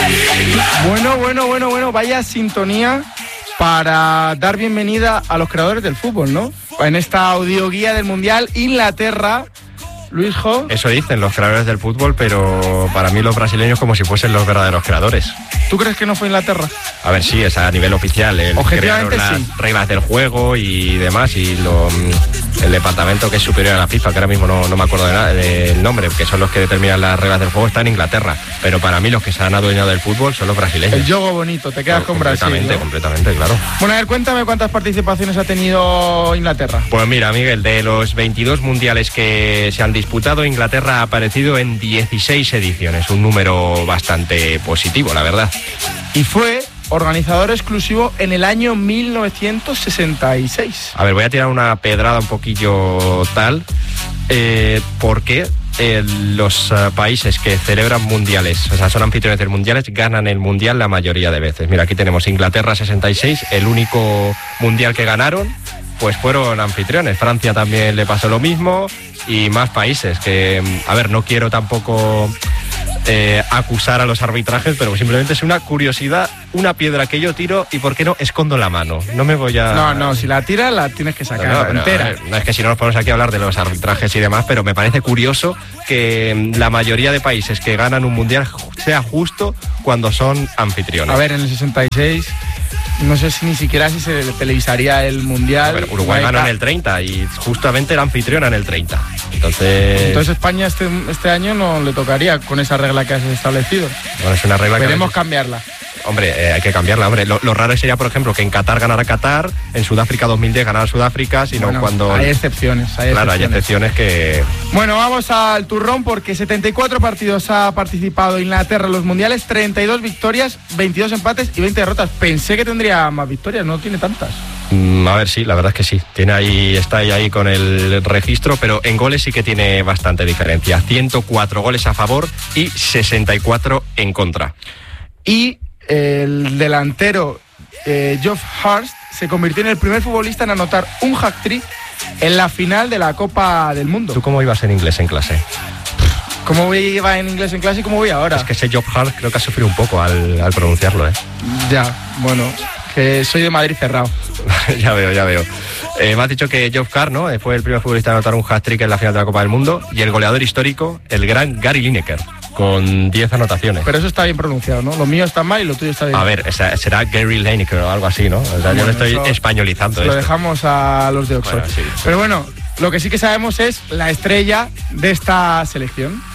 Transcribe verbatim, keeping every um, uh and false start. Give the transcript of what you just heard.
Bueno, bueno, bueno, bueno, vaya sintonía para dar bienvenida a los creadores del fútbol, ¿no? En esta audioguía del Mundial, Inglaterra, Luisjo. Eso dicen los creadores del fútbol, pero para mí los brasileños como si fuesen los verdaderos creadores. ¿Tú crees que no fue Inglaterra? A ver, sí, es a nivel oficial. El Objetivamente las sí. reglas del juego y demás, y lo, el departamento que es superior a la FIFA, que ahora mismo no, no me acuerdo de nada, del nombre, que son los que determinan las reglas del juego, está en Inglaterra. Pero para mí los que se han adueñado del fútbol son los brasileños. El juego bonito, te quedas no, con Brasil, completamente, ¿no? completamente, claro. Bueno, a ver, cuéntame cuántas participaciones ha tenido Inglaterra. Pues mira, Miguel, de los veintidós mundiales que se han disputado, Inglaterra ha aparecido en dieciséis ediciones, un número bastante positivo, la verdad. Y fue organizador exclusivo en el año mil novecientos sesenta y seis. A ver, voy a tirar una pedrada un poquillo tal, eh, porque eh, los uh, países que celebran mundiales, o sea, son anfitriones del mundiales, ganan el mundial la mayoría de veces. Mira, aquí tenemos Inglaterra sesenta y seis, el único mundial que ganaron, pues fueron anfitriones. Francia también le pasó lo mismo y más países que, a ver, no quiero tampoco eh, acusar a los arbitrajes, pero simplemente es una curiosidad, una piedra que yo tiro y por qué no escondo la mano. No me voy a... No, no, si la tiras la tienes que sacar no, no, pero, entera. No es que si no nos ponemos aquí a hablar de los arbitrajes y demás, pero me parece curioso que la mayoría de países que ganan un mundial sea justo cuando son anfitriones. A ver, en el sesenta y seis... no sé si ni siquiera si se televisaría el mundial. A ver, Uruguay ganó en el treinta y justamente era anfitriona en el treinta. Entonces... Entonces España este, este año no le tocaría con esa regla que has establecido. Bueno, es una regla Veremos que... cambiarla. Hombre, eh, hay que cambiarla, hombre. Lo, lo raro sería, por ejemplo, que en Qatar ganara Qatar, en Sudáfrica dos mil diez ganara Sudáfrica, sino bueno, cuando... Hay excepciones, hay claro, excepciones. hay excepciones que... Bueno, vamos al turrón porque setenta y cuatro partidos ha participado Inglaterra en los mundiales, treinta y dos victorias, veintidós empates y veinte derrotas. Pensé que tendría más victorias, no tiene tantas. Mm, a ver, sí, la verdad es que sí. Tiene ahí, está ahí, ahí con el registro, pero en goles sí que tiene bastante diferencia. ciento cuatro goles a favor y sesenta y cuatro en contra. Y el delantero eh, Geoff Hurst se convirtió en el primer futbolista en anotar un hat-trick en la final de la Copa del Mundo. ¿Tú cómo ibas en inglés en clase? ¿Cómo iba en inglés en clase y cómo voy ahora? Es que ese Geoff Hurst creo que ha sufrido un poco al, al pronunciarlo, ¿eh? Ya, bueno, que soy de Madrid cerrado. ya veo, ya veo. Eh, me has dicho que Geoff Hurst, ¿no? Fue el primer futbolista en anotar un hat-trick en la final de la Copa del Mundo y el goleador histórico, el gran Gary Lineker, con diez anotaciones. Pero eso está bien pronunciado, ¿no? Lo mío está mal y lo tuyo está bien. A ver, esa, será Gary Lineker o algo así, ¿no? O sea, bueno, yo lo estoy españolizando. Lo esto. dejamos a los de Oxford. Bueno, sí. Pero bueno, lo que sí que sabemos es la estrella de esta selección.